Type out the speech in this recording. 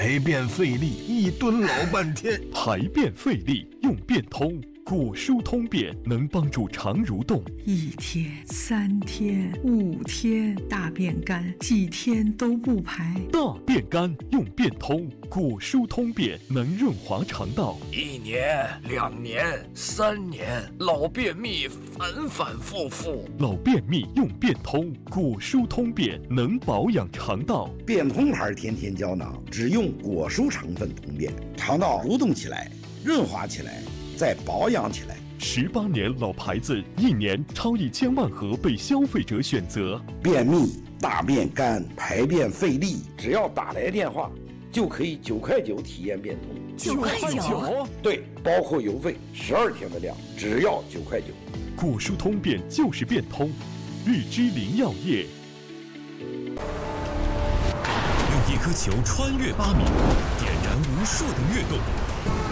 排便费力，一蹲老半天。 排便费力用便通，果蔬通便能帮助肠蠕动。 1天、3天、5天，大便干，几天都不排。 大便干用便通，果蔬通便能润滑肠道。 1年、2年、3年，老便秘反反复复。 老便秘用便通，果蔬通便能保养肠道。 便通牌甜甜胶囊只用果蔬成分通便，肠道蠕动起来，润滑起来，再保养起来。 18年老牌子，1年超1000万盒被消费者选择。 便秘、大便干、排便费力，只要打来电话，就可以9块9体验便通。 9块9？ 对，包括邮费，12天的量，只要9块9。 果蔬通便就是便通，日之林药业。 用一颗球穿越8米，点燃无数的跃动。